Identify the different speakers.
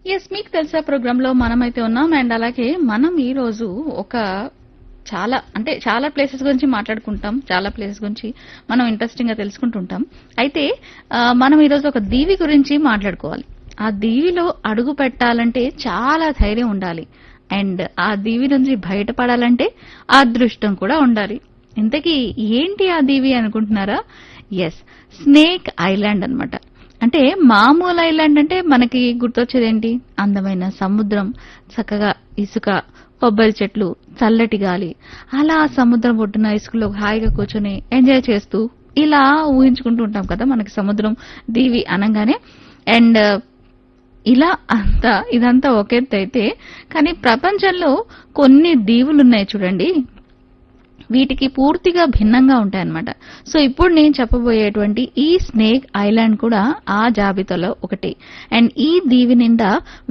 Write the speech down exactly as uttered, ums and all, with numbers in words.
Speaker 1: yes మీకు తెలుసా programme లో మనమైతే ఉన్నాం అండ్ అలాగే మనం ఈ రోజు ఒక చాలా అంటే చాలా ప్లేసెస్ గురించి మాట్లాడుకుంటాం చాలా ప్లేసెస్ గురించి మనం ఇంట్రెస్టింగ్ గా తెలుసుకుంటుంటాం అయితే ఆ, మనం ఈ రోజు ఒక దీవి గురించి మాట్లాడుకోవాలి ఆ దీవిలో అడుగు పెట్టాలంటే చాలా ధైర్యం ఉండాలి అండ్ ఆ దీవి నుంచి బయటపడాలంటే ఆ అదృష్టం కూడా ఉండాలి ఇంతకీ ఏంటి ఆ దీవి అనుకుంటున్నారా ఎస్ స్నేక్ ఐలాండ్ అన్నమాట అంటే మామూలు ఐలాండ్ అంటే మనకి గుర్తొచ్చేదేంటి అందమైన సముద్రం చక్కగా ఇసుక కొబ్బరి చెట్లు చల్లటి గాలి అలా సముద్రం ఒడ్డున ఇసుకలో హాయిగా కూర్చొని ఎంజాయ్ చేస్తూ ఇలా ఊహించుకుంటూ ఉంటాం కదా మనకి సముద్రం దీవి అనగానే అండ్ ఇలా అంతా ఇదంతా ఒక ఎత్తు అయితే కానీ ప్రపంచంలో కొన్ని దీవులున్నాయి చూడండి వీటికి పూర్తిగా భిన్నంగా ఉంటాయన్నమాట సో ఇప్పుడు నేను చెప్పబోయేటువంటి ఈ స్నేక్ ఐలాండ్ కూడా ఆ జాబితాలో ఒకటి అండ్ ఈ దీవి నిండా